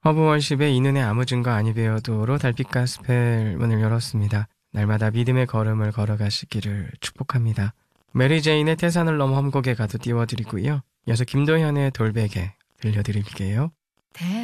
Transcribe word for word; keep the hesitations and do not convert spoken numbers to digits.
허브월십의 이 눈에 아무 증거 아니 배워도로 달빛 가스펠 문을 열었습니다. 날마다 믿음의 걸음을 걸어가시기를 축복합니다. 메리 제인의 태산을 넘어 험곡에 가도 띄워드리고요. 이어서 김도현의 돌베개 들려드릴게요.